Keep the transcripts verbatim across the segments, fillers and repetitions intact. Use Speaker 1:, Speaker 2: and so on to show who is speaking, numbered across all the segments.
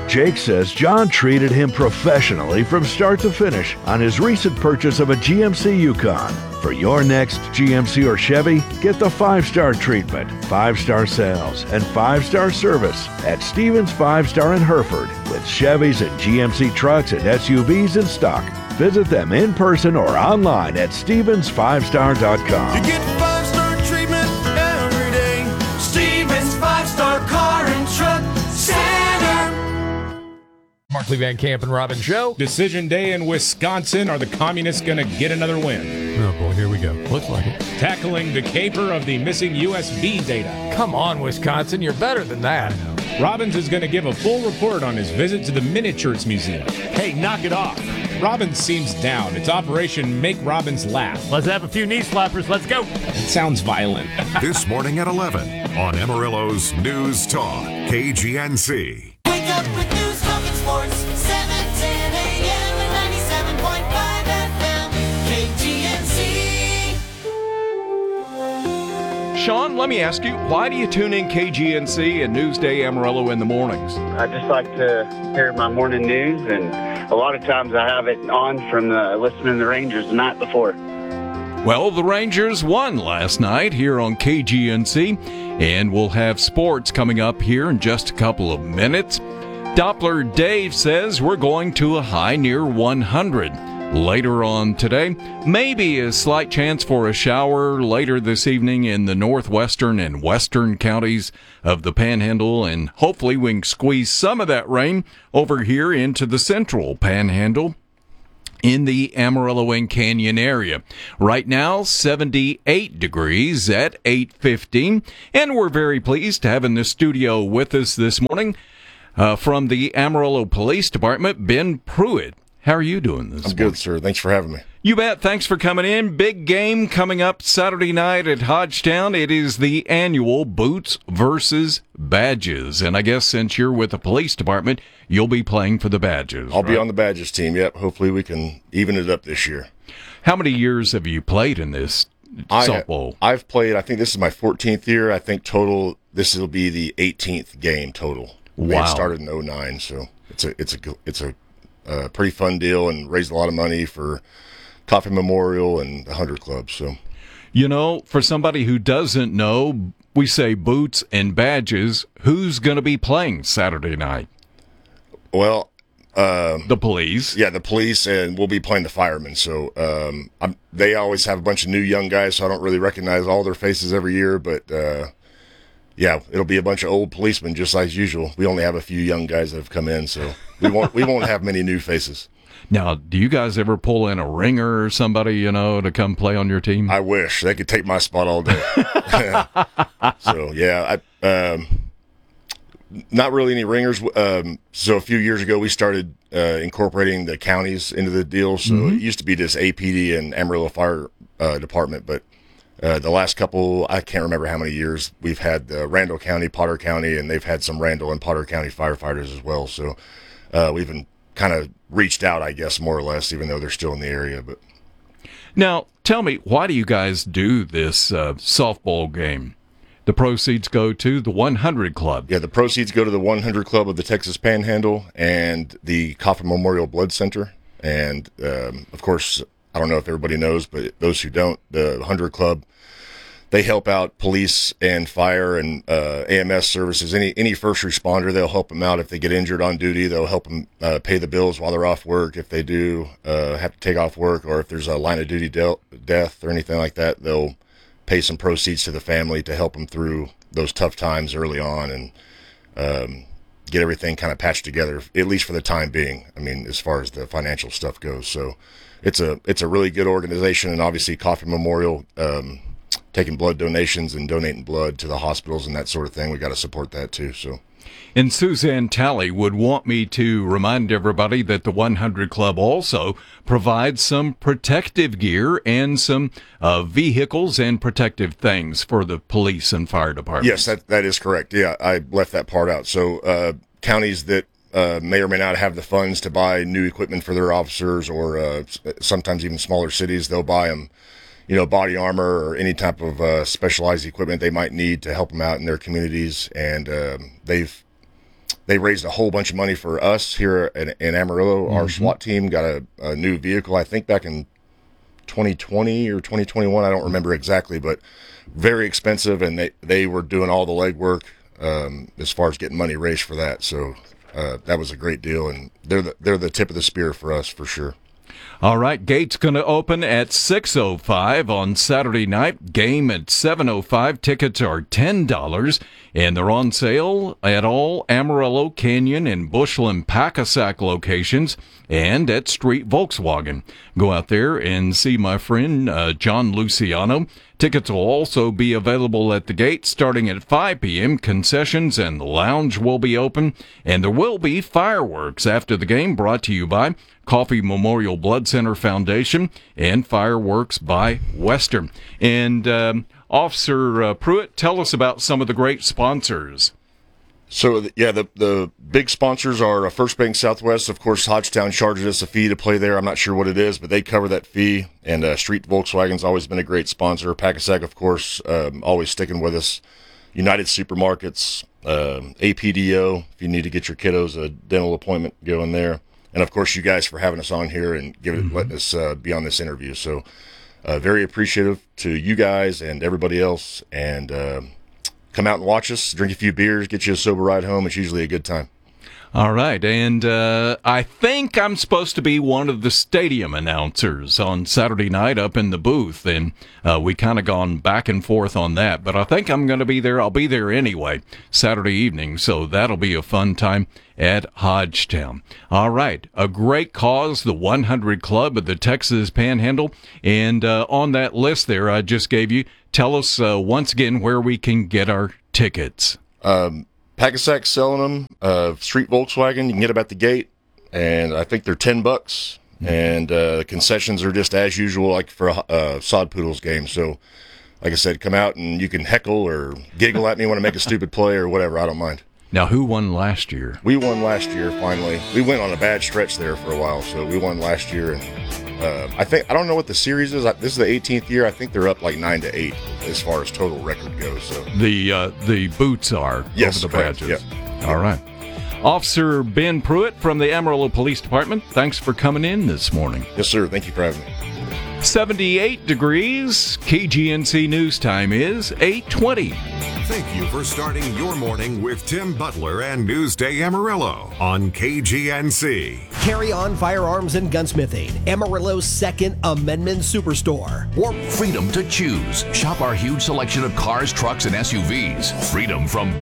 Speaker 1: Jake says John treated him professionally from start to finish on his recent purchase of a G M C Yukon. For your next G M C or Chevy, get the five-star treatment, five-star sales, and five-star service at Stevens Five Star in Hereford with Chevys and G M C trucks and S U Vs in stock. Visit them in person or online at stevens five star dot com.
Speaker 2: You get five-star treatment every day. Stevens Five Star Car and Truck Center.
Speaker 3: Markley Van Camp and Robin Show.
Speaker 4: Decision day in Wisconsin. Are the communists going to get another win?
Speaker 3: Oh, boy, here we go. Looks like it.
Speaker 4: Tackling the caper of the missing U S B data.
Speaker 3: Come on, Wisconsin. You're better than that.
Speaker 4: Robbins is going to give a full report on his visit to the Miniatures Museum.
Speaker 5: Hey, knock it off.
Speaker 4: Robbins seems down. It's Operation Make Robbins Laugh.
Speaker 5: Let's have a few knee slappers. Let's go.
Speaker 4: It sounds violent.
Speaker 6: This morning at eleven on Amarillo's News Talk, K G N C.
Speaker 2: Wake up with news, talk, and sports. seven ten a.m. and ninety-seven point five F M. K G N C.
Speaker 7: Sean, let me ask you, why do you tune in K G N C and Newsday Amarillo in the mornings?
Speaker 8: I just like to hear my morning news, and a lot of times I have it on from the, listening to the Rangers the night before.
Speaker 7: Well, the Rangers won last night here on K G N C, and we'll have sports coming up here in just a couple of minutes. Doppler Dave says we're going to a high near one hundred. Later on today, maybe a slight chance for a shower later this evening in the northwestern and western counties of the Panhandle, and hopefully we can squeeze some of that rain over here into the central Panhandle in the Amarillo and Canyon area. Right now, seventy-eight degrees at eight fifteen, and we're very pleased to have in the studio with us this morning uh, from the Amarillo Police Department, Ben Pruitt. How are you doing this
Speaker 9: I'm
Speaker 7: morning?
Speaker 9: good, sir. Thanks for having me.
Speaker 7: You bet. Thanks for coming in. Big game coming up Saturday night at Hodgetown. It is the annual Boots versus Badges. And I guess since you're with the police department, you'll be playing for the Badges.
Speaker 9: I'll
Speaker 7: right?
Speaker 9: be on the Badges team, yep. Hopefully we can even it up this year.
Speaker 7: How many years have you played in this
Speaker 9: I,
Speaker 7: softball?
Speaker 9: I've played, I think this is my fourteenth year. I think total, this will be the eighteenth game total.
Speaker 7: Wow.
Speaker 9: It started in oh nine, so it's a, it's a, it's a, Uh, pretty fun deal, and raised a lot of money for Coffee Memorial and the Hunter Club. So,
Speaker 7: you know, for somebody who doesn't know, we say Boots and Badges. Who's going to be playing Saturday night?
Speaker 9: well, uh,
Speaker 7: The police.
Speaker 9: yeah, the police, and we'll be playing the firemen. So, um, I'm, they always have a bunch of new young guys, so I don't really recognize all their faces every year. But uh, yeah, it'll be a bunch of old policemen, just as usual. We only have a few young guys that have come in, so. We won't. We won't have many new faces.
Speaker 7: Now, do you guys ever pull in a ringer or somebody, you know, to come play on your team?
Speaker 9: I wish they could take my spot all day. So yeah, I um, not really any ringers. Um, so a few years ago, we started uh, incorporating the counties into the deal. So
Speaker 7: Mm-hmm.
Speaker 9: it used to be just A P D and Amarillo Fire uh, Department, but uh, the last couple, I can't remember how many years we've had uh, Randall County, Potter County, and they've had some Randall and Potter County firefighters as well. So. Uh, we've been kind of reached out, I guess, more or less, even though they're still in the area. But
Speaker 7: Now, tell me, why do you guys do this uh, softball game? The proceeds go to the one hundred Club.
Speaker 9: yeah, the proceeds go to the one hundred Club of the Texas Panhandle and the Coffin Memorial Blood Center. And, um, of course, I don't know if everybody knows, but those who don't, the one hundred Club, they help out police and fire and uh, A M S services. Any any first responder, they'll help them out if they get injured on duty. They'll help them uh, pay the bills while they're off work. If they do uh, have to take off work, or if there's a line of duty de- death or anything like that, they'll pay some proceeds to the family to help them through those tough times early on and um, get everything kind of patched together, at least for the time being. I mean, as far as the financial stuff goes. So it's a it's a really good organization, and obviously Coffee Memorial. Um, taking blood donations and donating blood to the hospitals and that sort of thing. We got to support that too. So,
Speaker 7: And Suzanne Talley would want me to remind everybody that the one hundred Club also provides some protective gear and some uh, vehicles and protective things for the police and fire departments.
Speaker 9: yes, that that is correct. Yeah, I left that part out. So, uh, counties that uh, may or may not have the funds to buy new equipment for their officers, or uh, sometimes even smaller cities, they'll buy them. You know, body armor or any type of uh, specialized equipment they might need to help them out in their communities. And um, they've they raised a whole bunch of money for us here in, in Amarillo. Mm-hmm. Our SWAT team got a, a new vehicle, I think back in twenty twenty or twenty twenty-one. I don't remember exactly, but very expensive, and they, they were doing all the legwork um, as far as getting money raised for that. So uh, that was a great deal, and they're the, they're the tip of the spear for us for sure.
Speaker 7: All right, gate's going to open at six oh five on Saturday night. Game at seven oh five. Tickets are ten dollars, and they're on sale at all Amarillo, Canyon, and Bushland Paccasac locations and at Street Volkswagen. Go out there and see my friend uh, John Luciano. Tickets will also be available at the gate starting at five p.m. Concessions and the lounge will be open, and there will be fireworks after the game, brought to you by Coffee Memorial Blood Center Foundation and fireworks by Western. And um, Officer uh, Pruitt, tell us about some of the great sponsors.
Speaker 9: So, yeah, the the big sponsors are uh, First Bank Southwest. Of course, Hodgetown charges us a fee to play there. I'm not sure what it is, but they cover that fee. And uh, Street Volkswagen's always been a great sponsor. Paccasac, of course, um, always sticking with us. United Supermarkets, um, A P D O, if you need to get your kiddos a dental appointment, go in there. And, of course, you guys for having us on here and giving, mm-hmm. letting us uh, be on this interview. So, uh, very appreciative to you guys and everybody else. And uh, come out and watch us, drink a few beers, get you a sober ride home. It's usually a good time.
Speaker 7: All right, and uh, I think I'm supposed to be one of the stadium announcers on Saturday night up in the booth, and uh, we kind of gone back and forth on that, but I think I'm going to be there. I'll be there anyway, Saturday evening, so that'll be a fun time at Hodgetown. All right, a great cause, the one hundred Club of the Texas Panhandle, and uh, on that list there I just gave you, tell us uh, once again where we can get our tickets.
Speaker 9: Um Paccasac's selling them. Uh, Street Volkswagen, you can get them at the gate, and I think they're ten bucks. Mm-hmm. And uh, concessions are just as usual, like for a uh, Sod Poodles game. So, like I said, come out and you can heckle or giggle at me when I make a stupid play or whatever. I don't mind.
Speaker 7: Now, who won last year?
Speaker 9: We won last year. Finally, we went on a bad stretch there for a while, so we won last year. And uh, I think I don't know what the series is. This is the eighteenth year. I think they're up like nine to eight as far as total record goes. So
Speaker 7: the uh, the boots are
Speaker 9: yes,
Speaker 7: over the
Speaker 9: correct.
Speaker 7: badges.
Speaker 9: Yep.
Speaker 7: All right. Officer Ben Pruitt from the Amarillo Police Department, thanks for coming in this morning.
Speaker 9: Yes, sir. Thank you for having me.
Speaker 7: seventy-eight degrees. K G N C News Time is eight twenty.
Speaker 6: Thank you for starting your morning with Tim Butler and Newsday Amarillo on K G N C.
Speaker 10: Carry On Firearms and Gunsmithing, Amarillo's Second Amendment Superstore.
Speaker 11: Or freedom to choose. Shop our huge selection of cars, trucks, and S U Vs. Freedom from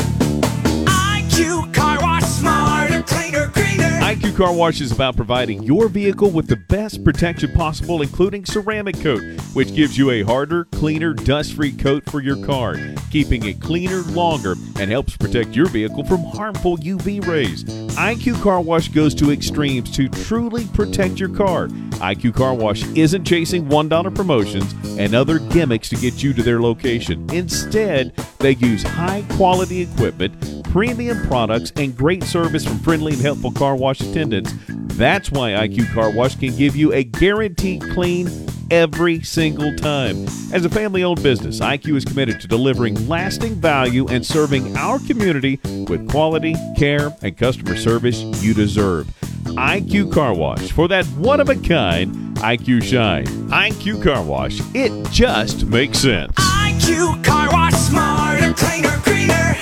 Speaker 2: I Q Car Wash, smarter, cleaner, greener.
Speaker 5: I Q Car Wash is about providing your vehicle with the best protection possible, including ceramic coat, which gives you a harder, cleaner, dust-free coat for your car, keeping it cleaner longer and helps protect your vehicle from harmful U V rays. I Q Car Wash goes to extremes to truly protect your car. I Q Car Wash isn't chasing one dollar promotions and other gimmicks to get you to their location. Instead, they use high-quality equipment, premium products, and great service from friendly and helpful car wash attendants. That's why I Q Car Wash can give you a guaranteed clean every single time. As a family-owned business, I Q is committed to delivering lasting value and serving our community with quality, care, and customer service you deserve. I Q Car Wash, for that one-of-a-kind I Q shine. I Q Car Wash, it just makes sense.
Speaker 2: I Q Car Wash, smarter, cleaner, greener.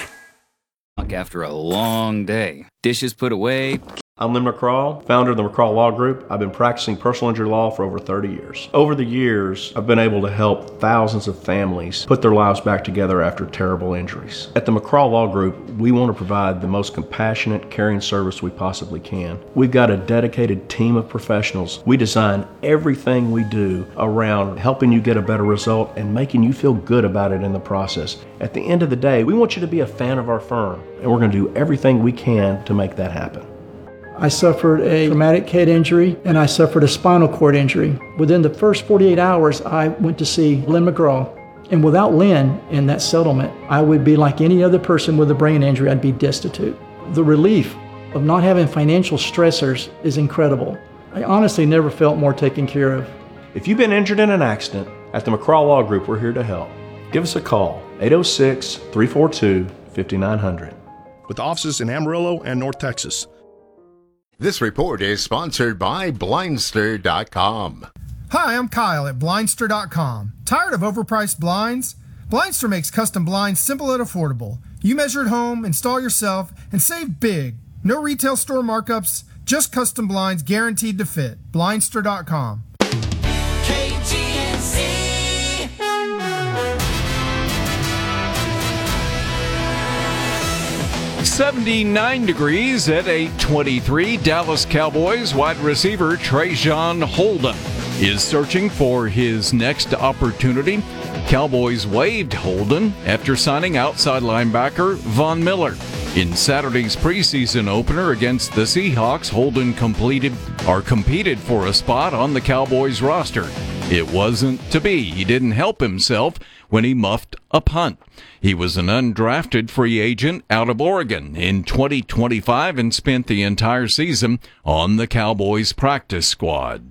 Speaker 12: After a long day, dishes put away.
Speaker 13: I'm Lynn McCraw, founder of the McCraw Law Group. I've been practicing personal injury law for over thirty years. Over the years, I've been able to help thousands of families put their lives back together after terrible injuries. At the McCraw Law Group, we want to provide the most compassionate, caring service we possibly can. We've got a dedicated team of professionals. We design everything we do around helping you get a better result and making you feel good about it in the process. At the end of the day, we want you to be a fan of our firm, and we're going to do everything we can to make that happen.
Speaker 14: I suffered a traumatic head injury and I suffered a spinal cord injury. Within the first forty-eight hours, I went to see Lynn McGraw. And without Lynn in that settlement, I would be like any other person with a brain injury. I'd be destitute. The relief of not having financial stressors is incredible. I honestly never felt more taken care of.
Speaker 13: If you've been injured in an accident, at the McCraw Law Group, we're here to help. Give us a call, eight oh six, three four two, five nine zero zero.
Speaker 15: with offices in Amarillo and North Texas.
Speaker 16: This report is sponsored by Blindster dot com.
Speaker 17: Hi, I'm Kyle at Blindster dot com. Tired of overpriced blinds? Blindster makes custom blinds simple and affordable. You measure at home, install yourself, and save big. No retail store markups, just custom blinds guaranteed to fit. Blindster dot com.
Speaker 2: K G N C.
Speaker 7: seventy-nine degrees at eight twenty-three. Dallas Cowboys wide receiver Trajan Holden is searching for his next opportunity. Cowboys waived Holden after signing outside linebacker Von Miller. In Saturday's preseason opener against the Seahawks, Holden completed or competed for a spot on the Cowboys roster. It wasn't to be. He didn't help himself when he muffed a punt. He was an undrafted free agent out of Oregon in twenty twenty-five and spent the entire season on the Cowboys practice squad.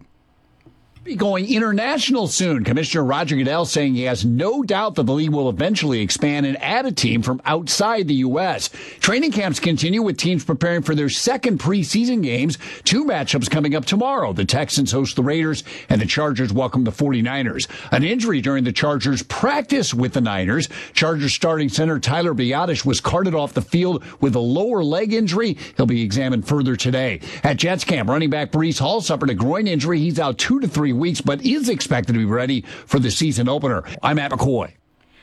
Speaker 18: Be going international soon. Commissioner Roger Goodell saying he has no doubt that the league will eventually expand and add a team from outside the U S. Training camps continue with teams preparing for their second preseason games. Two matchups coming up tomorrow. The Texans host the Raiders and the Chargers welcome the forty-niners. An injury during the Chargers practice with the Niners. Chargers starting center Tyler Biadasz was carted off the field with a lower leg injury. He'll be examined further today. At Jets camp, running back Breece Hall suffered a groin injury. He's out two to three weeks, but is expected to be ready for the season opener. I'm Matt McCoy.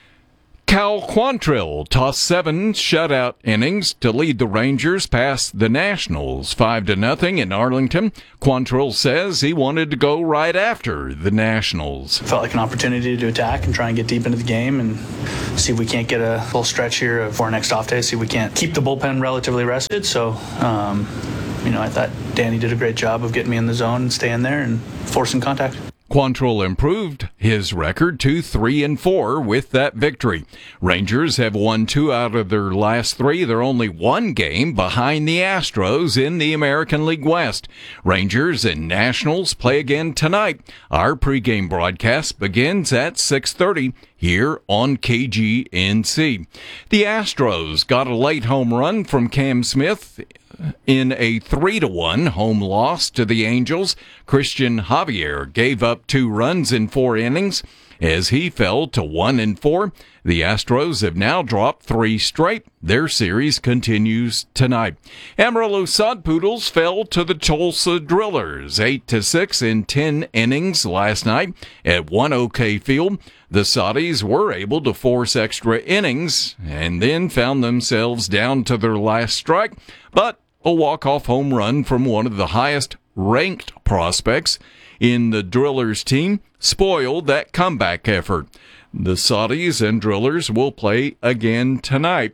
Speaker 7: Cal Quantrill tossed seven shutout innings to lead the Rangers past the Nationals five to nothing in Arlington. Quantrill says he wanted to go right after the Nationals.
Speaker 19: Felt like an opportunity to attack and try and get deep into the game and see if we can't get a full stretch here for our next off day, see if we can't keep the bullpen relatively rested. So, um, you know, I thought Danny did a great job of getting me in the zone and staying there and forcing contact.
Speaker 7: Quantrill improved his record to three and four with that victory. Rangers have won two out of their last three. They're only one game behind the Astros in the American League West. Rangers and Nationals play again tonight. Our pregame broadcast begins at six thirty here on K G N C. The Astros got a late home run from Cam Smith in a three to one home loss to the Angels. Christian Javier gave up two runs in four innings as he fell to one and four. The Astros have now dropped three straight. Their series continues tonight. Amarillo Sod Poodles fell to the Tulsa Drillers eight to six in ten innings last night at One OK Field. The Soddies were able to force extra innings and then found themselves down to their last strike, but a walk-off home run from one of the highest-ranked prospects in the Drillers team spoiled that comeback effort. The Soddies and Drillers will play again tonight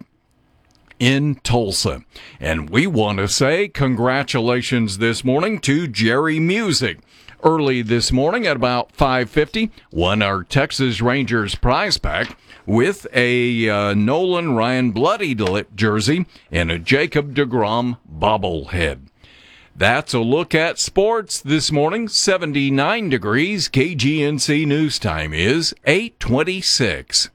Speaker 7: in Tulsa. And we want to say congratulations this morning to Jerry Music. Early this morning at about five fifty, won our Texas Rangers prize pack with a uh, Nolan Ryan Bloody Lip jersey and a Jacob deGrom bobblehead. That's a look at sports this morning. seventy-nine degrees. K G N C News Time is eight twenty-six.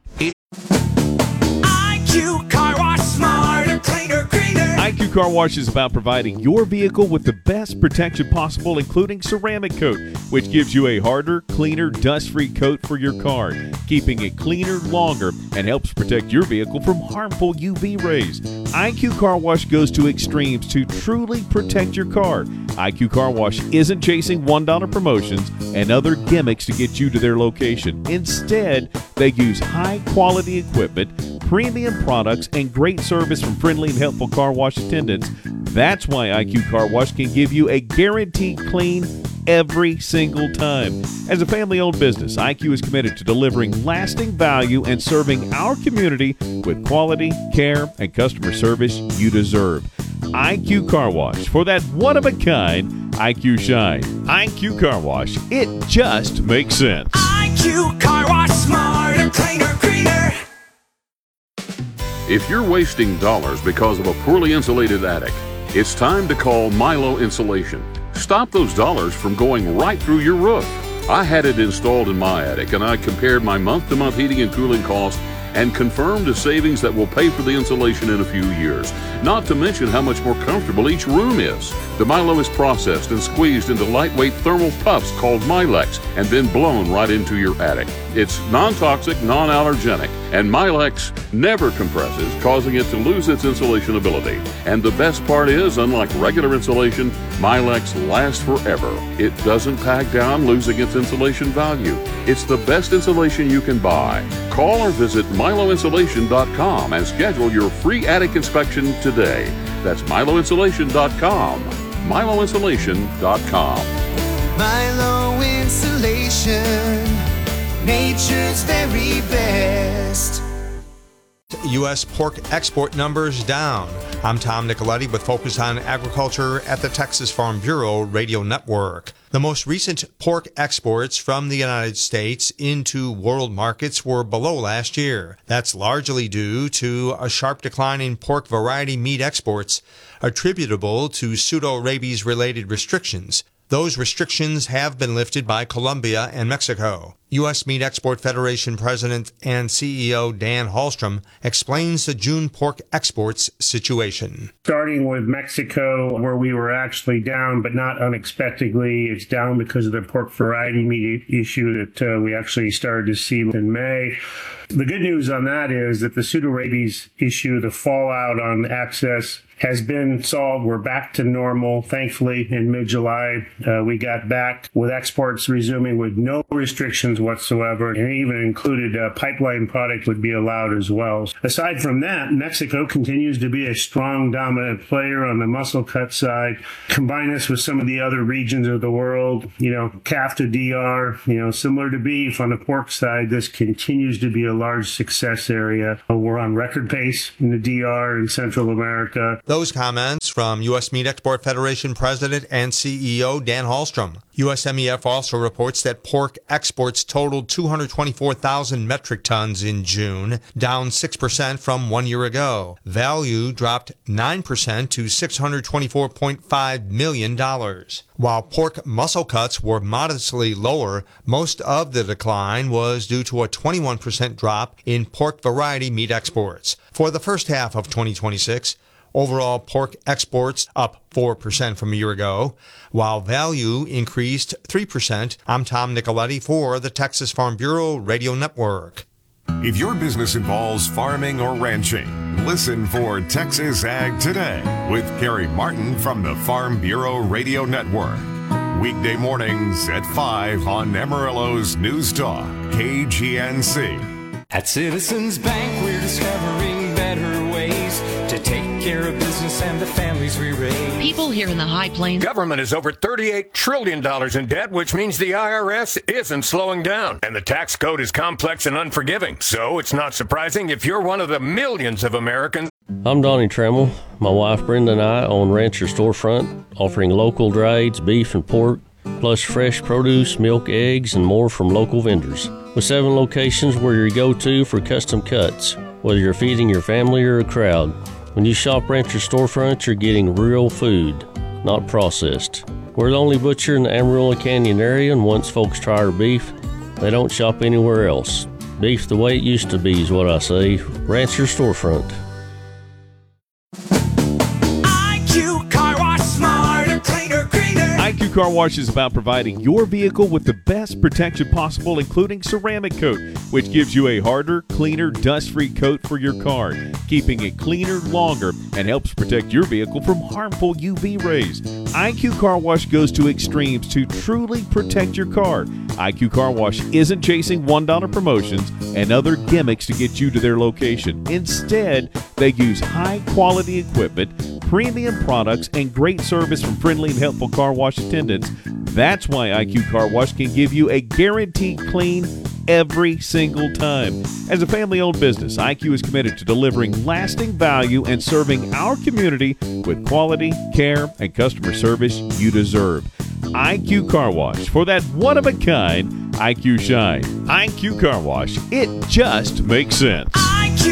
Speaker 2: I Q Car Wash, smarter, cleaner, greener.
Speaker 5: I Q Car Wash is about providing your vehicle with the best protection possible, including ceramic coat, which gives you a harder, cleaner, dust-free coat for your car, keeping it cleaner longer and helps protect your vehicle from harmful U V rays. I Q Car Wash goes to extremes to truly protect your car. I Q Car Wash isn't chasing one dollar promotions and other gimmicks to get you to their location. Instead, they use high-quality equipment, premium products, and great service from friendly and helpful car wash attendants. That's why I Q Car Wash can give you a guaranteed clean every single time. As a family-owned business, I Q is committed to delivering lasting value and serving our community with quality, care, and customer service you deserve. I Q Car Wash, for that one-of-a-kind I Q shine. I Q Car Wash, it just makes sense.
Speaker 2: I Q Car Wash, smarter, cleaner, greener.
Speaker 20: If you're wasting dollars because of a poorly insulated attic, it's time to call Milo Insulation. Stop those dollars from going right through your roof. I had it installed in my attic, and I compared my month-to-month heating and cooling costs and confirmed a savings that will pay for the insulation in a few years. Not to mention how much more comfortable each room is. The Milo is processed and squeezed into lightweight thermal puffs called Milex and then blown right into your attic. It's non-toxic, non-allergenic, and Milex never compresses, causing it to lose its insulation ability. And the best part is, unlike regular insulation, Milex lasts forever. It doesn't pack down, losing its insulation value. It's the best insulation you can buy. Call or visit Milo Insulation dot com and schedule your free attic inspection today. That's Milo Insulation dot com. Milo Insulation dot com.
Speaker 2: Milo Insulation, nature's very best.
Speaker 21: U S pork export numbers down. I'm Tom Nicoletti with Focus on Agriculture at the Texas Farm Bureau Radio Network. The most recent pork exports from the United States into world markets were below last year. That's largely due to a sharp decline in pork variety meat exports attributable to pseudo-rabies-related restrictions. Those restrictions have been lifted by Colombia and Mexico. U S Meat Export Federation President and C E O Dan Hallstrom explains the June pork exports situation.
Speaker 22: Starting with Mexico, where we were actually down, but not unexpectedly. It's down because of the pork variety meat issue that uh, we actually started to see in May. The good news on that is that the pseudo-rabies issue, the fallout on access, has been solved. We're back to normal. Thankfully, in mid-July, uh, we got back with exports resuming with no restrictions whatsoever, and even included uh, pipeline product would be allowed as well. Aside from that, Mexico continues to be a strong, dominant player on the muscle cut side. Combine this with some of the other regions of the world, you know, calf to D R, you know, similar to beef on the pork side, this continues to be a large success area. We're on record pace in the D R in Central America.
Speaker 21: Those comments from U S Meat Export Federation President and C E O Dan Hallstrom. U S M E F also reports that pork exports totaled two hundred twenty-four thousand metric tons in June, down six percent from one year ago. Value dropped nine percent to six hundred twenty-four point five million dollars. While pork muscle cuts were modestly lower, most of the decline was due to a twenty-one percent drop in pork variety meat exports. For the first half of twenty twenty-six, overall pork exports up four percent from a year ago, while value increased three percent. I'm Tom Nicoletti for the Texas Farm Bureau Radio Network.
Speaker 6: If your business involves farming or ranching, listen for Texas Ag Today with Carrie Martin from the Farm Bureau Radio Network. Weekday mornings at five on Amarillo's News Talk, K G N C.
Speaker 2: At Citizens Bank, we're discovering better ways to take care of business and the families we raise.
Speaker 23: People here in the High Plains.
Speaker 24: Government is over thirty-eight trillion dollars in debt, which means the I R S isn't slowing down. And the tax code is complex and unforgiving. So it's not surprising if you're one of the millions of Americans.
Speaker 25: I'm Donnie Trammell. My wife Brenda and I own Rancher Storefront, offering local drieds, beef and pork, plus fresh produce, milk, eggs, and more from local vendors. With seven locations, we're your go-to for custom cuts, whether you're feeding your family or a crowd. When you shop Rancher Storefront, you're getting real food, not processed. We're the only butcher in the Amarillo Canyon area, and once folks try our beef, they don't shop anywhere else. Beef the way it used to be is what I say. Rancher Storefront.
Speaker 2: I Q Car Wash, smarter, cleaner, greener.
Speaker 5: I Q Car Wash is about providing your vehicle with the best protection possible, including ceramic coat, which gives you a harder, cleaner, dust-free coat for your car, keeping it cleaner longer and helps protect your vehicle from harmful U V rays. I Q Car Wash goes to extremes to truly protect your car. I Q Car Wash isn't chasing one dollar promotions and other gimmicks to get you to their location. Instead, they use high-quality equipment, premium products, and great service from friendly and helpful car wash attendants. That's why I Q Car Wash can give you a guaranteed clean every single time. As a family-owned business, I Q is committed to delivering lasting value and serving our community with quality, care, and customer service you deserve. I Q Car Wash, for that one-of-a-kind I Q shine. I Q Car Wash, it just makes sense.